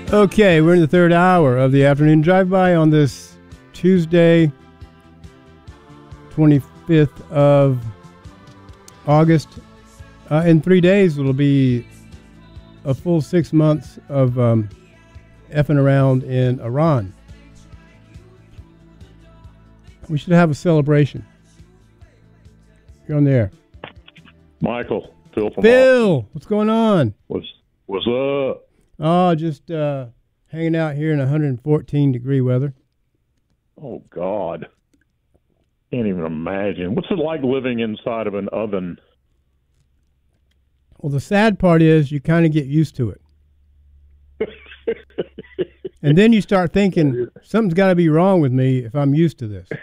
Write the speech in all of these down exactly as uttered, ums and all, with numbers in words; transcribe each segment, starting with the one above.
Okay, we're in the third hour of the afternoon drive-by on this Tuesday, twenty-fifth of August. Uh, in three days, it'll be a full six months of um, effing around in Iran. We should have a celebration. You're on the air. Michael, Phil from Phil, Austin. what's going on? What's, what's up? Oh, just uh, hanging out here in one hundred fourteen degree weather. Oh, God. Can't even imagine. What's it like living inside of an oven? Well, the sad part is you kind of get used to it. And then you start thinking, something's got to be wrong with me if I'm used to this.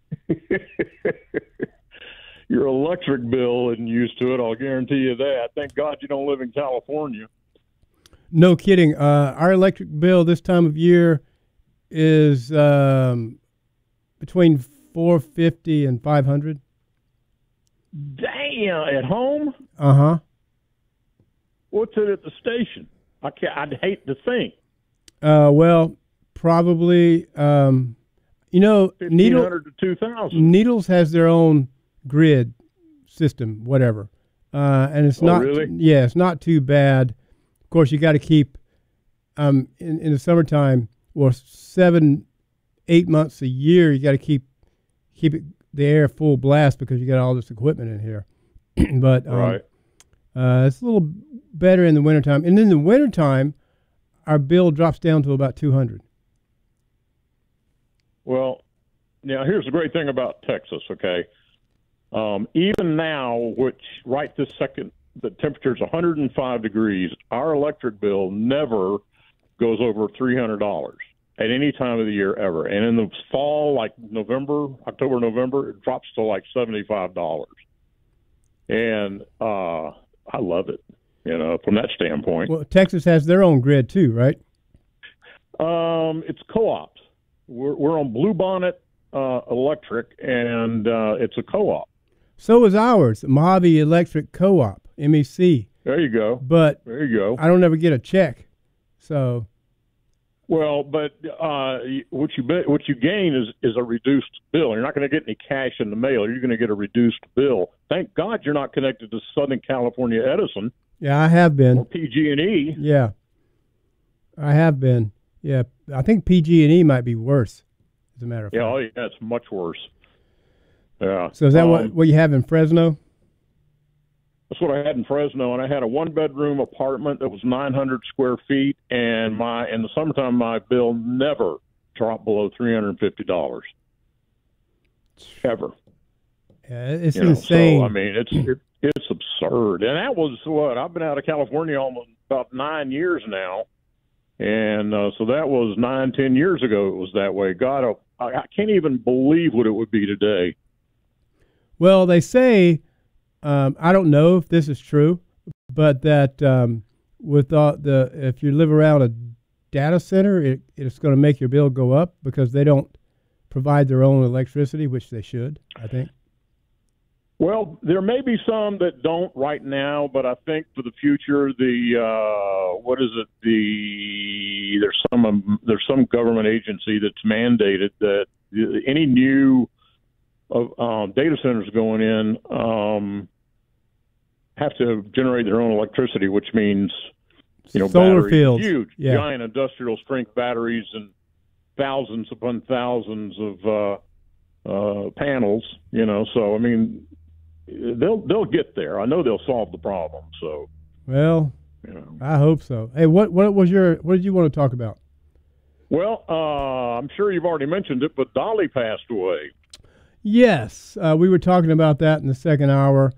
Your electric bill isn't used to it, I'll guarantee you that. Thank God you don't live in California. No kidding. Uh, our electric bill this time of year is um, between four hundred fifty and five hundred. Damn, at home? Uh-huh. What's it at the station? I can't, I'd hate to think. Uh, well, probably, um, you know, Needle, fifteen hundred to two thousand. Needles has their own grid system, whatever. Uh, and it's Oh, not, really? yeah, it's not too bad. Of course, you got to keep, um, in, in the summertime, or seven, eight months a year, you got to keep, keep it, the air full blast because you got all this equipment in here. But, um, Right. uh, it's a little better in the wintertime. And in the wintertime, our bill drops down to about two hundred. Well, now here's the great thing about Texas, okay? Um, even now, which right this second, the temperature is one hundred five degrees, our electric bill never goes over three hundred dollars at any time of the year ever. And in the fall, like November, October, November, it drops to like seventy-five dollars. And uh, I love it, you know, from that standpoint. Well, Texas has their own grid too, right? Um, it's co-ops. We're, we're on Bluebonnet uh, Electric, and uh, it's a co-op. So is ours, Mojave Electric Co-op, M E C. There you go. But There you go. I don't ever get a check. So, Well, but uh, what you bet- what you gain is, is a reduced bill. You're not going to get any cash in the mail. You're going to get a reduced bill. Thank God you're not connected to Southern California Edison yeah, I have been. or P G and E. Yeah, I have been. Yeah, I think P G and E might be worse, as a matter of Yeah, fact. oh, yeah, it's much worse. Yeah. So is that Um, what, what you have in Fresno? That's what I had in Fresno, and I had a one-bedroom apartment that was nine hundred square feet, and my in the summertime my bill never dropped below three hundred fifty dollars ever. Yeah, it's You know, insane. so I mean, it's it, it's absurd, and that was what I've been out of California almost about nine years now, and uh, so that was nine, ten years ago. It was that way. God, I, I can't even believe what it would be today. Well, they say, um, I don't know if this is true, but that um, with all the if you live around a data center, it, it's going to make your bill go up because they don't provide their own electricity, which they should, I think. Well, there may be some that don't right now, but I think for the future, the uh, what is it? The there's some um, there's some government agency that's mandated that any new of um, data centers going in um, have to generate their own electricity, which means you know Solar batteries, fields. huge, Yeah. giant industrial strength batteries and thousands upon thousands of uh, uh, panels. You know, so I mean. They'll they'll get there. I know they'll solve the problem. So, Well, you know. I hope so. Hey, what what was your what did you want to talk about? Well, uh, I'm sure you've already mentioned it, but Dolly passed away. Yes, uh, we were talking about that in the second hour,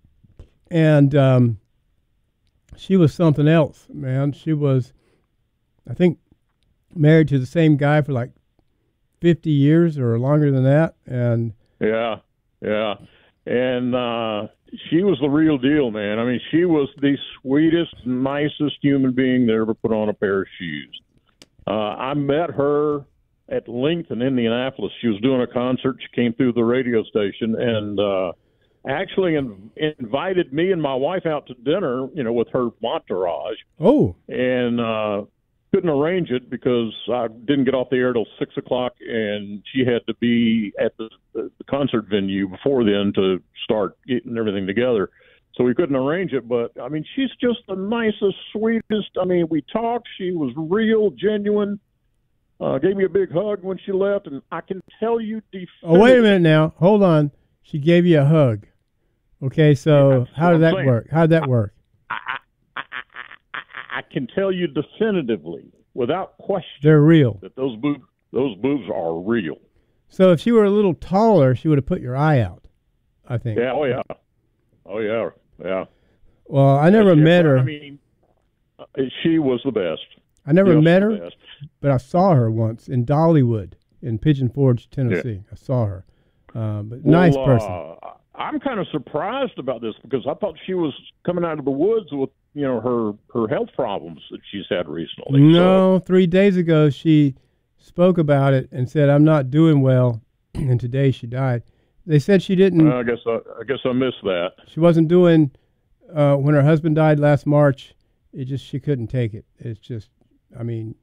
and um, she was something else, man. She was, I think, married to the same guy for like fifty years or longer than that, and Yeah, yeah. And uh, she was the real deal, man. I mean, she was the sweetest, nicest human being that ever put on a pair of shoes. Uh, I met her at length in Indianapolis. She was doing a concert. She came through the radio station and uh, actually in, invited me and my wife out to dinner, you know, with her entourage. oh, And uh, couldn't couldn't arrange it because I didn't get off the air till six o'clock, and she had to be at the, the concert venue before then to start getting everything together. So we couldn't arrange it. But I mean, she's just the nicest, sweetest. I mean, we talked. She was real, genuine. Uh, gave me a big hug when she left, and I can tell you Oh, wait a minute now. Hold on. She gave you a hug. Okay, so yeah, how did that saying. work? How did that work? I, I, I, I, I can tell you definitively, without question, they're real. That those boobs, those boobs are real. So if she were a little taller, she would have put your eye out, I think. Yeah. Oh yeah. Oh yeah. Yeah. Well, I never yeah, met her. I mean, she was the best. I never Just met the her, best. but I saw her once in Dollywood in Pigeon Forge, Tennessee. Yeah. I saw her. Uh, but well, nice person. Uh, I'm kind of surprised about this because I thought she was coming out of the woods with, you know, her, her health problems that she's had recently. No, so. three days ago she spoke about it and said, I'm not doing well, and today she died. They said she didn't. Uh, I guess I, I guess I missed that. She wasn't doing, uh, when her husband died last March, it just, she couldn't take it. It's just, I mean,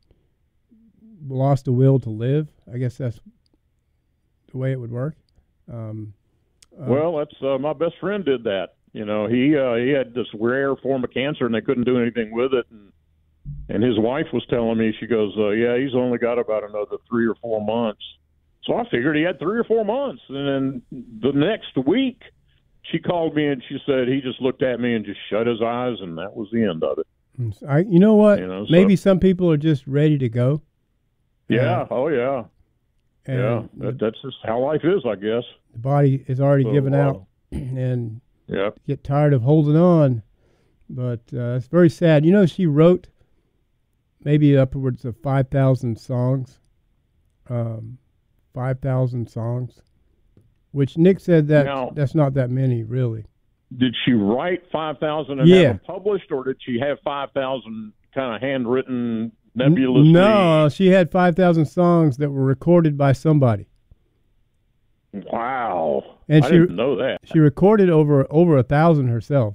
lost the will to live. I guess that's the way it would work. Um, uh, well, that's uh, my best friend did that. You know, he uh, he had this rare form of cancer, and they couldn't do anything with it. And and his wife was telling me, she goes, uh, "Yeah, he's only got about another three or four months." So I figured he had three or four months. And then the next week, she called me and she said he just looked at me and just shut his eyes, and that was the end of it. I, you know what? You know, so, maybe some people are just ready to go. Yeah. Uh, oh, yeah. Yeah. That, that's just how life is, I guess. The body is already so, given uh, out, and yeah. get tired of holding on. But uh, it's very sad. You know, she wrote maybe upwards of five thousand songs. Um, five thousand songs, which Nick said that now, that's not that many, really. Did she write five thousand and yeah. have them published, or did she have five thousand kind of handwritten nebulously? No, she had five thousand songs that were recorded by somebody. Wow. And I she, didn't know that. She recorded over over a thousand herself.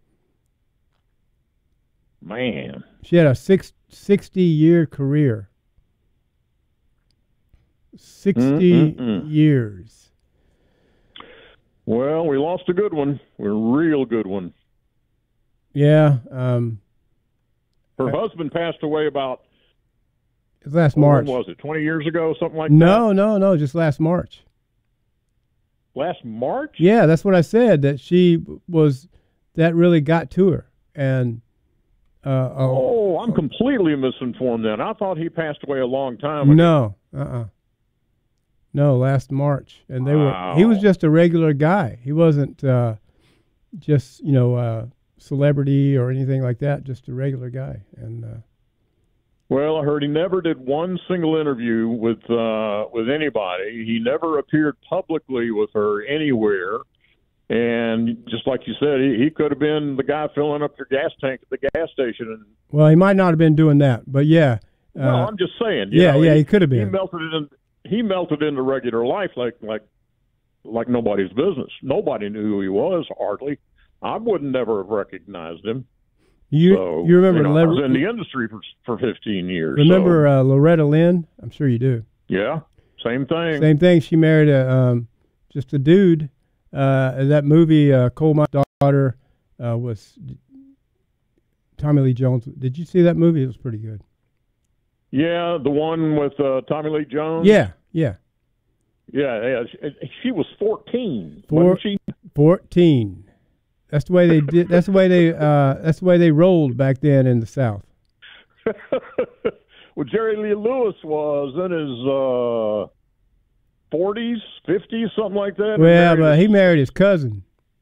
Man. She had a six, sixty-year career. sixty Mm-mm-mm. years. Well, we lost a good one. A real good one. Yeah. Um, Her I, husband passed away about... last March. When was it? twenty years ago, something like no, that? No, no, no, just last March. Last March? Yeah, that's what I said, that she was... That really got to her. And... Uh, oh, I'm completely misinformed then. I thought he passed away a long time ago. No, uh-uh. No, last March. And they wow. were he was just a regular guy. He wasn't uh, just, you know, uh, celebrity or anything like that, just a regular guy. And uh, well, I heard he never did one single interview with uh, with anybody. He never appeared publicly with her anywhere. And just like you said, he, he could have been the guy filling up your gas tank at the gas station. And well, he might not have been doing that, but yeah. Uh, well, I'm just saying. Yeah, know, yeah, he, he could have been. He melted it in. He melted into regular life like like like nobody's business. Nobody knew who he was hardly. I would never have recognized him. You so, you remember? You know, Le- I was in the industry for for fifteen years. Remember so. uh, Loretta Lynn? I'm sure you do. Yeah, same thing. Same thing. She married a um, just a dude. Uh, that movie, uh, Coal Mine's Daughter, uh, was Tommy Lee Jones. Did you see that movie? It was pretty good. Yeah, the one with uh, Tommy Lee Jones. Yeah, yeah, yeah. yeah. She, she was fourteen. Four, wasn't she? Fourteen. That's the way they did. That's the way they. Uh, that's the way they rolled back then in the South. Well, Jerry Lee Lewis was in his uh, forties, fifties, something like that. Well, but he married his cousin.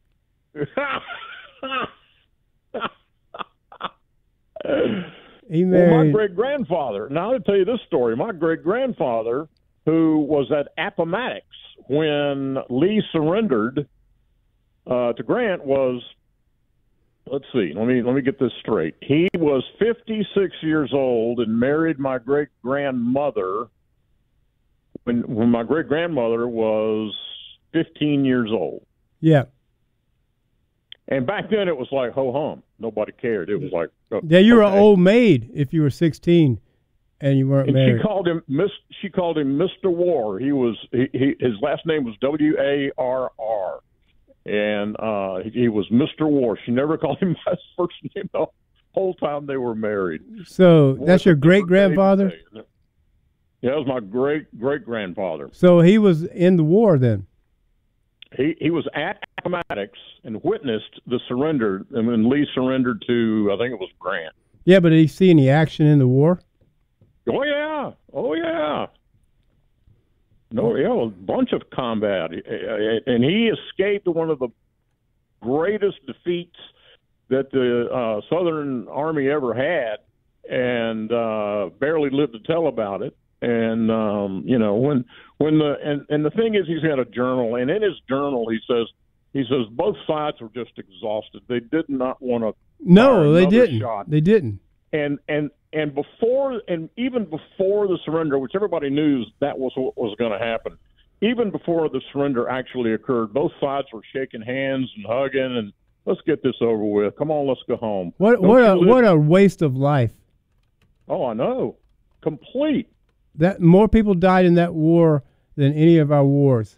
He married. Well, my great grandfather. Now I'll tell you this story. My great grandfather, who was at Appomattox when Lee surrendered uh, to Grant, was. Let's see. Let me let me get this straight. He was fifty-six years old and married my great grandmother when when my great grandmother was fifteen years old. Yeah. And back then it was like ho hum. Nobody cared. It was like yeah, you were okay. an old maid if you were sixteen And you weren't and married. she called him Miss. She called him Mister War. He was he, he his last name was W A R R, and uh, he was Mister War. She never called him by his first name the whole time they were married. So Boy, that's your great grandfather? Yeah, that was my great great grandfather. So he was in the war then. He he was at Appomattox and witnessed the surrender, and when Lee surrendered to, I think it was Grant. Yeah, but did he see any action in the war? Oh yeah, oh yeah. No, yeah, a bunch of combat, and he escaped one of the greatest defeats that the uh, Southern Army ever had, and uh, barely lived to tell about it. And um, you know, when when the and, and the thing is, he's got a journal, and in his journal, he says he says both sides were just exhausted. They did not want to. No, they didn't. Shot. They didn't. And and and before and even before the surrender, which everybody knew that was what was going to happen. Even before the surrender actually occurred, both sides were shaking hands and hugging, and let's get this over with. Come on, let's go home. What Don't what a live- what a waste of life. Oh, I know, complete. That more people died in that war than any of our wars.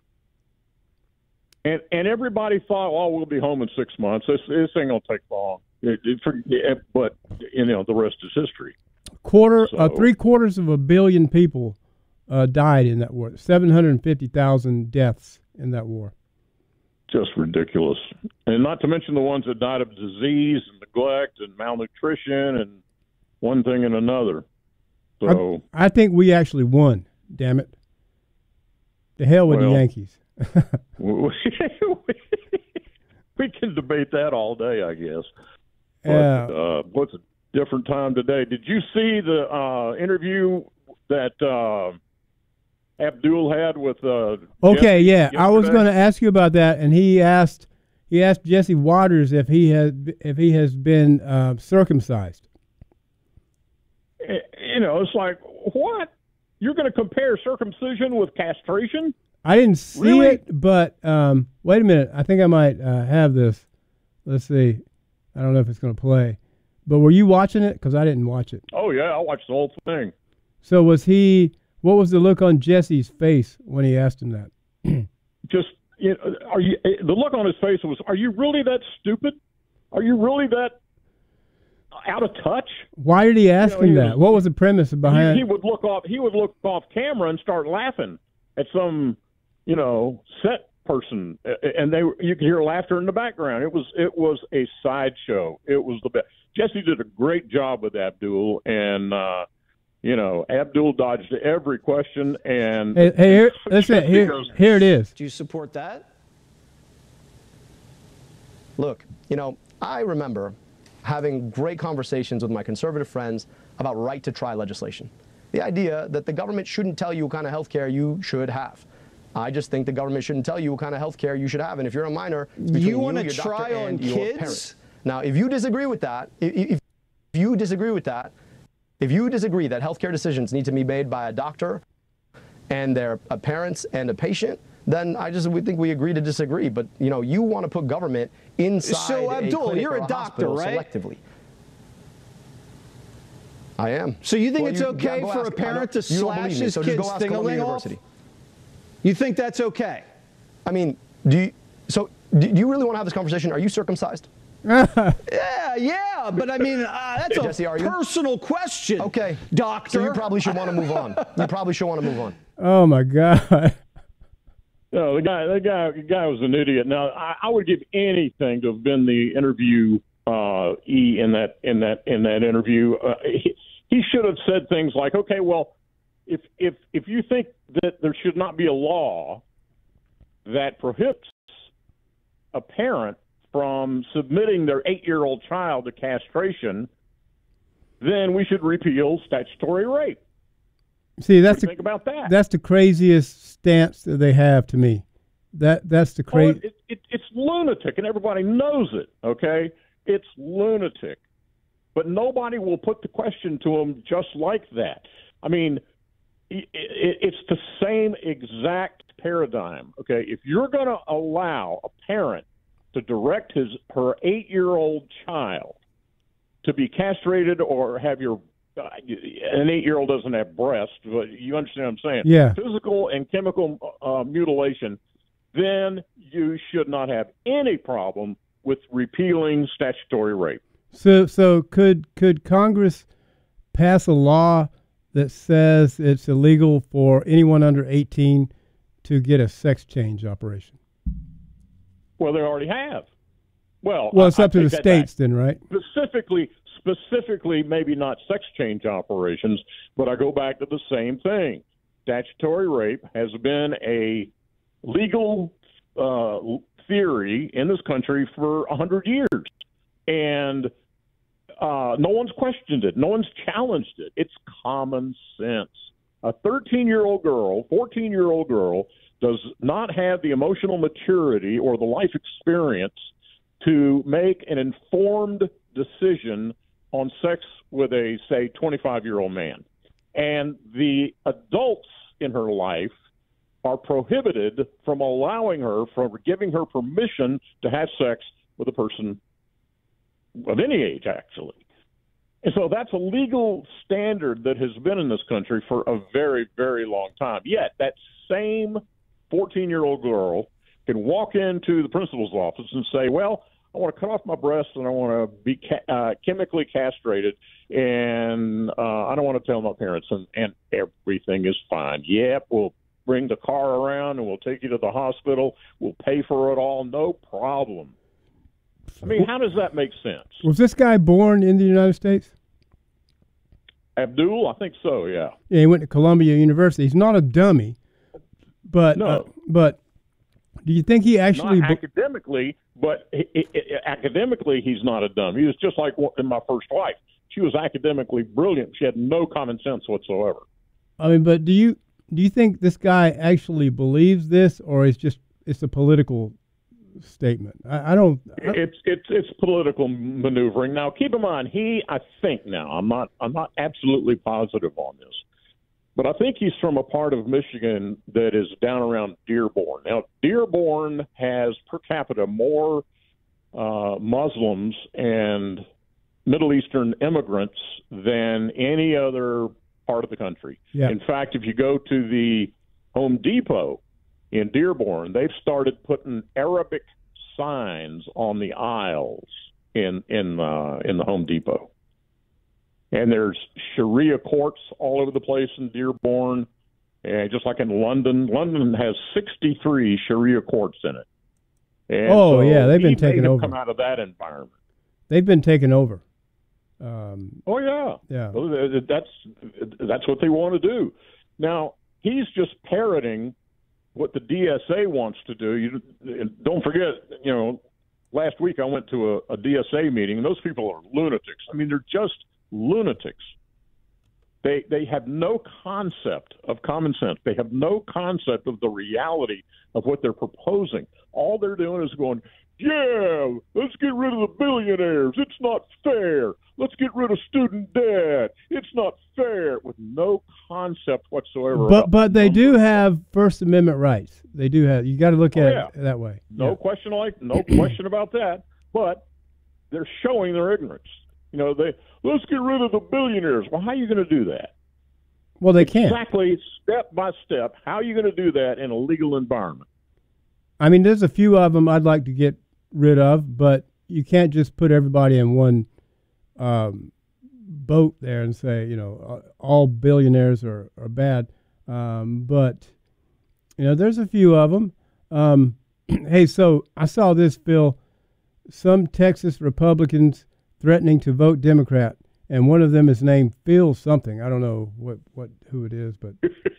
And and everybody thought, oh, we'll be home in six months. This this ain't gonna take long. It, it, it, but you know, the rest is history. Quarter, So- uh, three quarters of a billion people uh, died in that war. Seven hundred fifty thousand deaths in that war. Just ridiculous. And not to mention the ones that died of disease and neglect and malnutrition and one thing and another. So I, I think we actually won. Damn it! The hell with Well, the Yankees. we, we can debate that all day, I guess. But, Yeah. uh, what's a different time today? Did you see the uh, interview that uh, Abdul had with? Uh, Okay, Jesse yeah, I was yesterday? going to ask you about that, and he asked he asked Jesse Waters if he has if he has been uh, circumcised. You know, it's like, what? You're going to compare circumcision with castration? I didn't see Really? it, but um, wait a minute. I think I might uh, have this. Let's see. I don't know if it's going to play. But were you watching it? Because I didn't watch it. Oh, yeah, I watched the whole thing. So was he, what was the look on Jesse's face when he asked him that? Just, you know, are you, the look on his face was, are you really that stupid? Are you really that out of touch? Why did he ask You know, him he that? was- What was the premise behind He, he would look off. He would look off camera and start laughing at some, you know, set person, and they you could hear laughter in the background. It was it was a sideshow. It was the best. Jesse did a great job with Abdul, and uh, you know, Abdul dodged every question. And Hey, hey here, listen, Jesse here, goes, here it is. Do you support that? Look, you know, I remember having great conversations with my conservative friends about right to try legislation. The idea that the government shouldn't tell you what kind of health care you should have. I just think the government shouldn't tell you what kind of health care you should have. And if you're a minor, it's between You want to your doctor try on and your kids? parent. Now, if you disagree with that, if, if you disagree with that, if you disagree that healthcare decisions need to be made by a doctor and their uh, parents and a patient, then I just we think we agree to disagree. But you know, you want to put government inside So, a Abdul, clinic you're or a doctor, hospital right? selectively. I am. So you think Well, it's you- okay go for ask- a parent I know- to you don't slash believe me, his so just go kid's ask Columbia thing-a-ling off? University. You think that's okay? I mean, do you, so do you really want to have this conversation? Are you circumcised? Yeah, yeah, but I mean, uh, that's Jesse, a are you? personal question. Okay. Doctor. So you probably should want to move on. You probably should want to move on. Oh my God. No, the guy, the guy, the guy was an idiot. Now, I, I would give anything to have been the interview uh, E in that in that in that interview. Uh, he, he should have said things like, "Okay, well, if if if you think that there should not be a law that prohibits a parent from submitting their eight-year-old child to castration, then we should repeal statutory rape." See, What that's do you the think about that? that's the craziest stance that they have to me. That that's the Oh, crazy. it, it, it's lunatic, and everybody knows it, okay? It's lunatic. But nobody will put the question to them just like that. I mean, it, it, it's the same exact paradigm, okay? If you're going to allow a parent to direct his her eight-year-old child to be castrated or have your uh, an eight-year-old doesn't have breasts, but you understand what I'm saying. Yeah. Physical and chemical uh, mutilation, then you should not have any problem with repealing statutory rape. So, so could could Congress pass a law that says it's illegal for anyone under eighteen to get a sex change operation? Well, they already have. Well, Well, it's I, up I to the take that states back. then, right? Specifically, specifically, maybe not sex change operations, but I go back to the same thing. Statutory rape has been a legal uh, theory in this country for a hundred years, and uh, no one's questioned it. No one's challenged it. It's common sense. A thirteen-year-old girl, fourteen-year-old girl does not have the emotional maturity or the life experience to make an informed decision on sex with a, say, twenty-five-year-old man. And the adults in her life are prohibited from allowing her, from giving her permission to have sex with a person of any age, actually. And so that's a legal standard that has been in this country for a very, very long time. Yet that same fourteen-year-old girl can walk into the principal's office and say, well, I want to cut off my breasts and I want to be ca- uh, chemically castrated, and uh, I don't want to tell my parents, and, and everything is fine. Yep, we'll bring the car around and we'll take you to the hospital. We'll pay for it all, no problem. I mean, how does that make sense? Was this guy born in the United States? Abdul, I think so, yeah. Yeah, he went to Columbia University. He's not a dummy, but No. uh, but do you think he actually? Not academically, but he, he, academically, he's not a dumb. He was just like in my first wife. She was academically brilliant. She had no common sense whatsoever. I mean, but do you do you think this guy actually believes this, or is just it's a political statement? I, I don't. I, It's it's it's political maneuvering. Now, keep in mind, he I think now I'm not I'm not absolutely positive on this, but I think he's from a part of Michigan that is down around Dearborn. Now, Dearborn has per capita more uh, Muslims and Middle Eastern immigrants than any other part of the country. Yeah. In fact, if you go to the Home Depot in Dearborn, they've started putting Arabic signs on the aisles in in uh, in the Home Depot. And there's Sharia courts all over the place in Dearborn, and just like in London. London has sixty-three Sharia courts in it. And Oh, so yeah, they've been he may taken have over. Come out of that environment. they've been taken over. Um, Oh yeah, Yeah. Well, th- that's that's what they want to do. Now he's just parroting what the D S A wants to do. You and don't forget, you know, last week I went to a, a D S A meeting, and those people are lunatics. I mean, they're just lunatics. They they have no concept of common sense. They have no concept of the reality of what they're proposing. All they're doing is going, yeah, let's get rid of the billionaires. It's not fair. Let's get rid of student debt. It's not fair, with no concept whatsoever. but about but they do numbers. have First Amendment rights. They do have. You got to look Oh, at yeah. it that way. No Yeah. question like no question about that. But they're showing their ignorance. You know, they let's get rid of the billionaires. Well, how are you going to do that? Well, they can't. Exactly, step by step. How are you going to do that in a legal environment? I mean, there's a few of them I'd like to get rid of, but you can't just put everybody in one um, boat there and say, you know, uh, all billionaires are, are bad. Um, but, you know, there's a few of them. Um, hey, so I saw this, Phil. Some Texas Republicans threatening to vote Democrat, and one of them is named Phil something. I don't know what, what who it is, but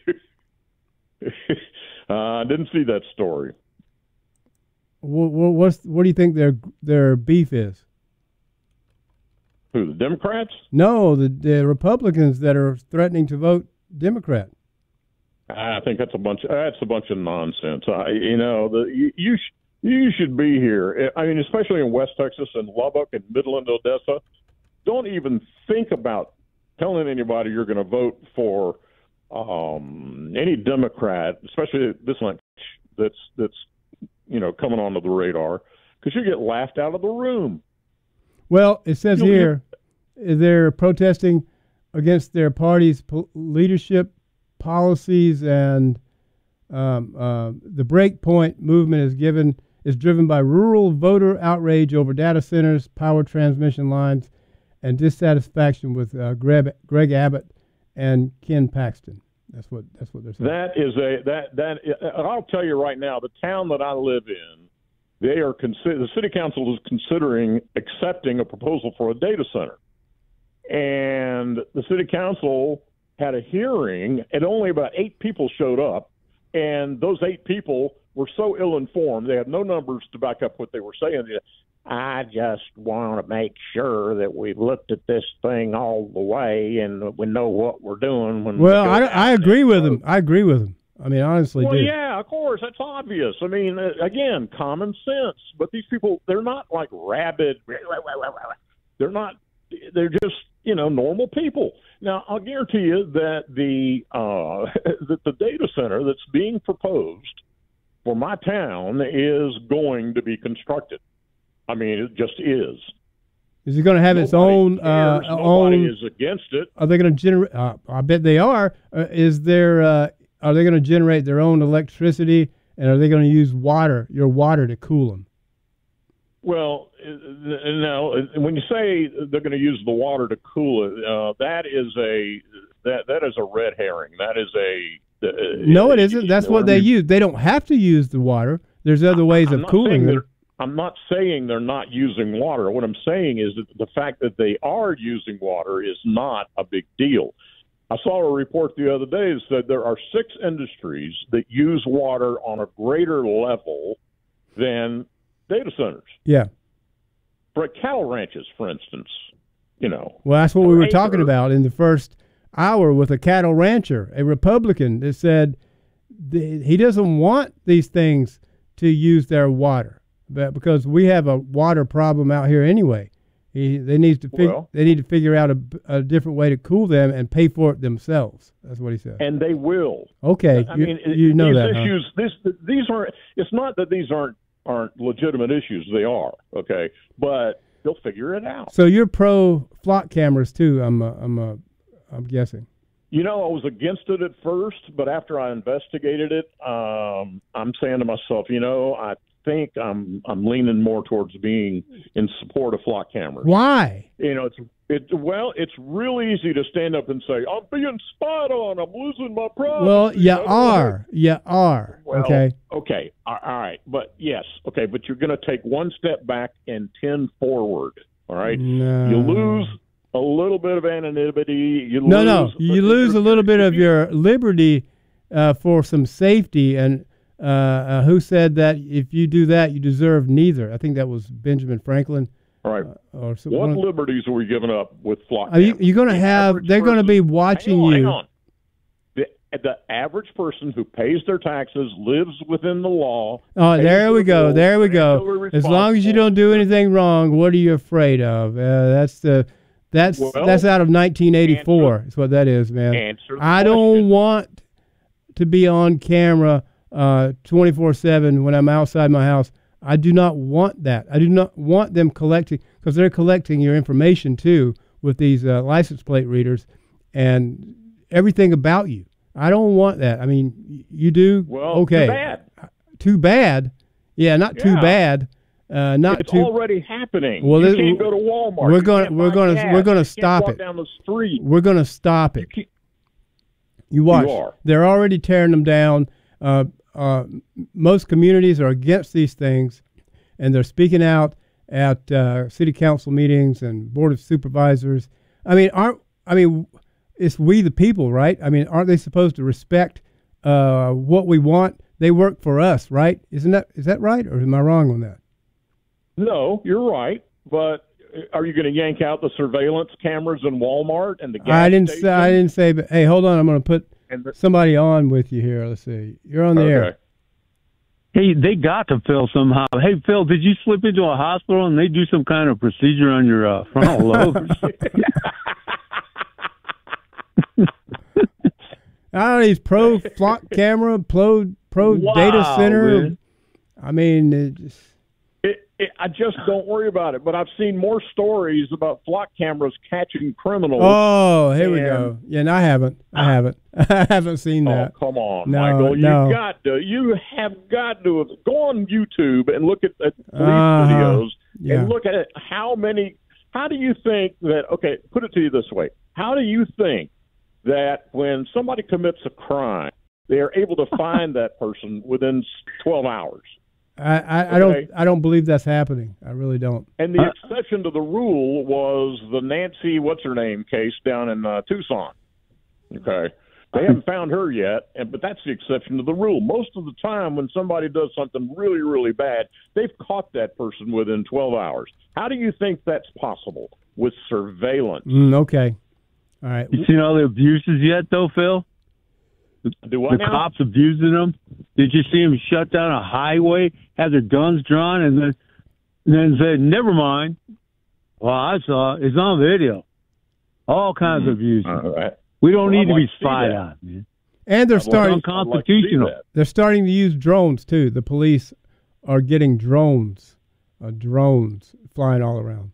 uh, I didn't see that story. what, what's what do you think their their beef is? Who, the Democrats? No, the, the Republicans that are threatening to vote Democrat. I think that's a bunch. That's a bunch of nonsense. I, you know, the you you, sh- you should be here. I mean, especially in West Texas and Lubbock and Midland, Odessa. Don't even think about telling anybody you're going to vote for um, any Democrat, especially this one that's that's you know coming onto the radar, because you get laughed out of the room. Well, it says You know, here they're protesting against their party's po- leadership policies, and um, uh, the Breakpoint movement is given is driven by rural voter outrage over data centers, power transmission lines, and dissatisfaction with uh, Greg, Greg Abbott and Ken Paxton. That's what that's what they're saying. That is a that that I'll tell you right now. The town that I live in, they are consider the city council is considering accepting a proposal for a data center, and the city council had a hearing, and only about eight people showed up, and those eight people were so ill-informed they had no numbers to back up what they were saying. I just want to make sure that we've looked at this thing all the way and we know what we're doing. When well, we I, I agree with them. I agree with them. I mean, honestly, well, do. yeah, of course, that's obvious. I mean, uh, again, common sense. But these people, they're not like rabid. They're not. They're just, you know, normal people. Now, I'll guarantee you that the uh, that the data center that's being proposed for my town is going to be be I mean, it just is. Is it going to have Nobody its own? cares. Uh, Nobody own, is against it. Are they going to generate? Uh, I bet they are. Uh, is there? Uh, are they going to generate their own electricity, and are they going to use water, your water, to cool them? Well, now when you say they're going to use the water to cool it, uh, that is a that that is a red herring. That is a uh, no, it isn't. That's what they use. They don't have to use the water. There's other ways I'm of cooling them. I'm not saying they're not using water. What I'm saying is that the fact that they are using water is not a big deal. I saw a report the other day that said there are six industries that use water on a greater level than data centers. Yeah. For cattle ranches, for instance, you know. Well, that's what we were acre. talking about in the first hour with a cattle rancher, a Republican, that said the, he doesn't want these things to use their water. But because we have a water problem out here anyway, he, they need to fig- well, they need to figure out a, a different way to cool them and pay for it themselves. That's what he said. And they will. Okay, I you, mean, you know these that. issues. Huh? This these aren't. It's not that these aren't aren't legitimate issues. They are. Okay, but they'll figure it out. So you're pro flock cameras too? I'm uh, I'm uh, I'm guessing. You know, I was against it at first, but after I investigated it, um, I'm saying to myself, you know, I think I'm I'm leaning more towards being in support of flock cameras. Why? You know, it's it well, it's real easy to stand up and say, I'm being spied on, I'm losing my privacy. Well, you you know? are, you are. Well, okay. Okay. All right. But yes. Okay. But you're going to take one step back and ten forward. All right. No. You lose a little bit of anonymity. You no, lose, no. You lose a little bit of your liberty uh, for some safety. And uh, uh, who said that if you do that, you deserve neither? I think that was Benjamin Franklin. All right. Uh, or so, what one, liberties are we giving up with flock are you, cameras? you're going to have, they're going to be watching hang on, you. Hang on. The, the average person who pays their taxes, lives within the law. Oh, there we go. Rules, there we go. As long as you don't do anything wrong, what are you afraid of? Uh, that's the that's well, that's out of nineteen eighty-four. That's what that is, man. Answer the I question. don't want to be on camera uh, twenty-four seven when I'm outside my house. I do not want that. I do not want them collecting, because they're collecting your information too with these uh, license plate readers and everything about you. I don't want that. I mean, you do? Well, okay. too bad. Too bad? Yeah, not too Yeah. bad. Uh, not It's too. already happening. Well, you this- can't go to Walmart. we're You gonna- can't we're buy gonna- gas. we're gonna You can't stop walk it. down the street. We're going to stop it. You can't- You watch. You are. They're already tearing them down. Uh, uh, most communities are against these things, and they're speaking out at uh, city council meetings and board of supervisors. I mean, aren't I mean, it's we the people, right? I mean, aren't they supposed to respect uh, what we want? They work for us, right? Isn't that is that right, or am I wrong on that? No, you're right. But are you going to yank out the surveillance cameras in Walmart and the gas I didn't station? say. I didn't say. But hey, hold on. I'm going to put And the- somebody on with you here. Let's see. You're on the Okay. air. Hey, they got to Phil somehow. Hey, Phil, did you slip into a hospital and they do some kind of procedure on your uh, frontal lobe? Ah, he's pro flock camera, pro pro Wow, data center. man. I mean, it just, It, it, I just don't worry about it. But I've seen more stories about flock cameras catching criminals. Oh, here we and, go. Yeah, and I haven't. I haven't. I haven't seen that. Oh, come on, no, Michael. No. You got to. You have got to go on YouTube and look at, at police uh-huh. videos yeah. and look at it. How many? How do you think that? Okay, put it to you this way. How do you think that when somebody commits a crime, they are able to find that person within twelve hours? I, I, okay. I don't I don't believe that's happening. I really don't. And the exception to the rule was the Nancy what's her name case down in uh, Tucson. Okay, they haven't found her yet, and but that's the exception to the rule. Most of the time, when somebody does something really really bad, they've caught that person within twelve hours. How do you think that's possible with surveillance? Mm, okay, all right. You seen all the abuses yet, though, Phil? Do what the now? cops abusing them. Did you see them shut down a highway, have their guns drawn, and then and then say, "Never mind"? Well, I saw it. It's on video. All kinds mm-hmm. of abuse. All right. We don't well, need I'd to like be spied on, man. And they're I'd starting. Like, unconstitutional. like they're starting to use drones too. The police are getting drones, uh, drones flying all around.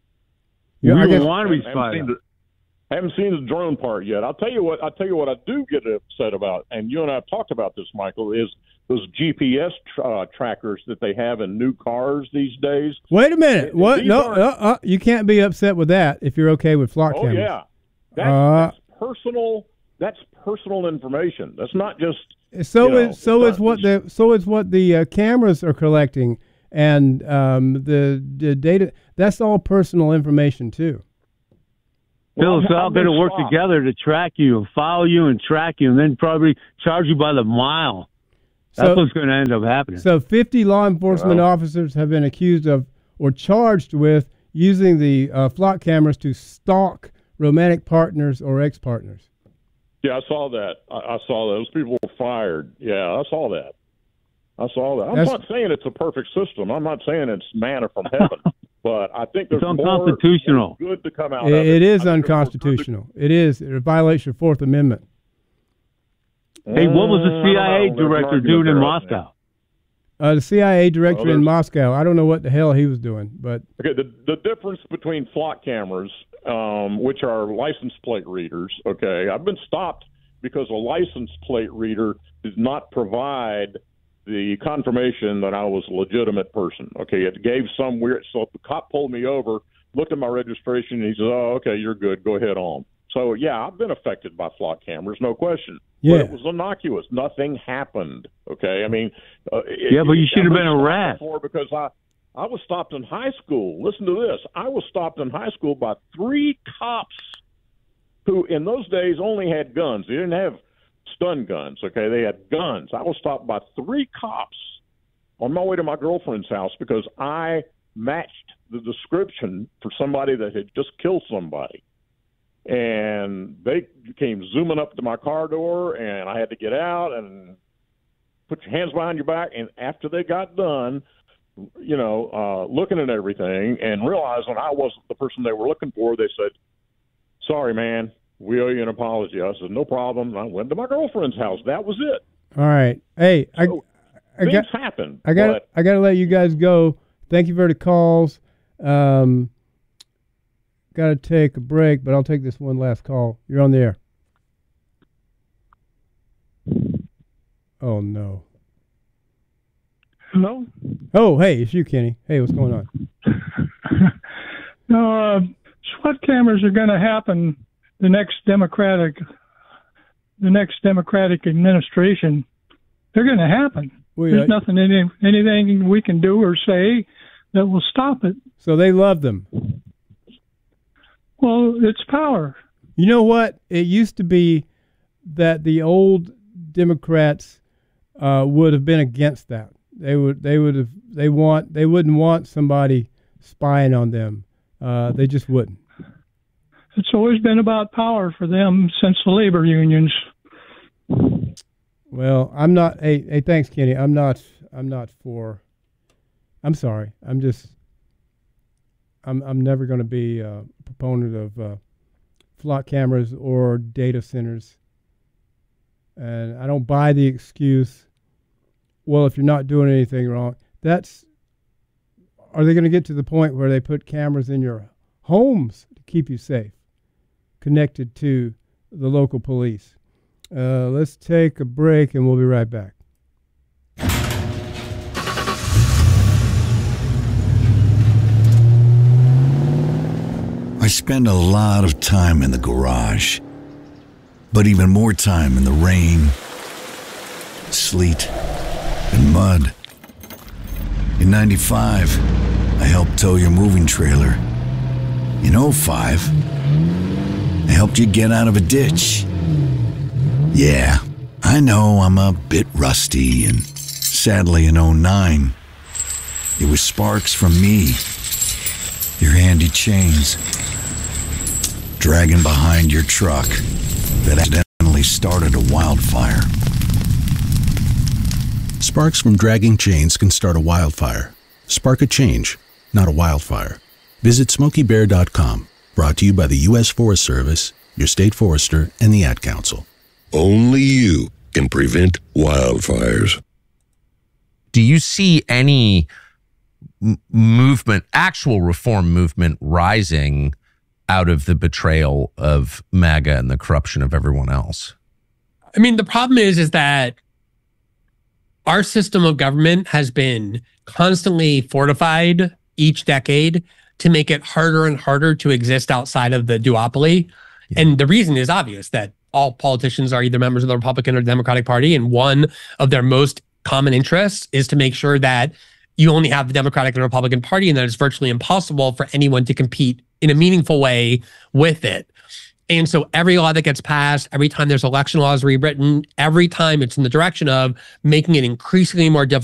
You I don't guess, want to be spied on. I haven't seen the drone part yet. I'll tell you what. I'll tell you what I do get upset about, and you and I have talked about this, Michael. Is those G P S tra- uh, trackers that they have in new cars these days? Wait a minute. What? These No, aren't- uh, uh, you can't be upset with that if you're okay with flock Oh cameras. yeah, that's, Uh, that's personal. That's personal information. That's not just. So you know, is so it's is not what just- the so is what the uh, cameras are collecting, and um, the the data. That's all personal information too. Phil, Well, it's all I've going to been work stopped. together to track you and follow you and track you, and then probably charge you by the mile. That's So- what's going to end up happening. So fifty law enforcement Wow. officers have been accused of or charged with using the uh, flock cameras to stalk romantic partners or ex-partners. Yeah, I saw that. I, I saw that. Those people were fired. Yeah, I saw that. I saw that. I'm That's- not saying it's a perfect system. I'm not saying it's manna from heaven. But I think there's It's more unconstitutional. good to come out It, of it. it is I think there's more good to- unconstitutional. It is. It violates your Fourth Amendment. Hey, what was the Mm, C I I A don't know. There's an director argument doing in there, I Moscow? Uh, the C I A director Well, in there's- Moscow, I don't know what the hell he was doing, but Okay, the the difference between flock cameras, um, which are license plate readers, okay, I've been stopped because a license plate reader did not provide the confirmation that I was a legitimate person. Okay, it gave some weird. So the cop pulled me over, looked at my registration, and he said, "Oh, okay, you're good. Go ahead on." So yeah, I've been affected by flock cameras, no question. Yeah. But it was innocuous. Nothing happened. Okay, I mean, uh, it, Yeah, but you it- should have I been was stopped harassed. before because I. I was stopped in high school. Listen to this. I was stopped in high school by three cops who, in those days, only had guns. They didn't have stun guns, okay? They had guns. I was stopped by three cops on my way to my girlfriend's house because I matched the description for somebody that had just killed somebody. And they came zooming up to my car door, and I had to get out and put your hands behind your back. And after they got done, you know, uh, looking at everything and realizing I wasn't the person they were looking for, they said, "Sorry, man, we owe you an apology." I said, "No problem." And I went to my girlfriend's house. That was it. all right. Hey, I, So, I Things got happen. I got but I got to let you guys go. Thank you for the calls. Um, got to take a break, but I'll take this one last call. You're on the air. Oh no. Hello? Oh, hey, it's you, Kenny. Hey, what's going on? No, uh, SWAT cameras are going to happen the next Democratic, the next Democratic administration. They're going to happen. We, There's uh, nothing, any, anything we can do or say that will stop it. So they love them. Well, it's power. You know what? It used to be that the old Democrats uh, would have been against that. They would. They would have. They want. They wouldn't want somebody spying on them. Uh, they just wouldn't. It's always been about power for them since the labor unions. Well, I'm not. Hey, hey, thanks, Kenny. I'm not. I'm not for. I'm sorry. I'm just. I'm. I'm never going to be a proponent of uh, flock cameras or data centers. And I don't buy the excuse. Well, if you're not doing anything wrong, that's are they going to get to the point where they put cameras in your homes to keep you safe, connected to the local police? Uh, let's take a break and we'll be right back. I spend a lot of time in the garage, but even more time in the rain, sleet, and mud. In ninety-five, I helped tow your moving trailer. In oh five, I helped you get out of a ditch. Yeah, I know I'm a bit rusty, and sadly in oh nine, it was sparks from me, your handy chains, dragging behind your truck that accidentally started a wildfire. Sparks from dragging chains can start a wildfire. Spark a change, not a wildfire. Visit Smokey Bear dot com. Brought to you by the U S Forest Service, your state forester, and the Ad Council. Only you can prevent wildfires. Do you see any m- movement, actual reform movement rising out of the betrayal of MAGA and the corruption of everyone else? I mean, the problem is, is that our system of government has been constantly fortified each decade to make it harder and harder to exist outside of the duopoly. Yeah. And the reason is obvious, that all politicians are either members of the Republican or Democratic Party, and one of their most common interests is to make sure that you only have the Democratic and Republican Party, and that it's virtually impossible for anyone to compete in a meaningful way with it. And so every law that gets passed, every time there's election laws rewritten, every time it's in the direction of making it increasingly more difficult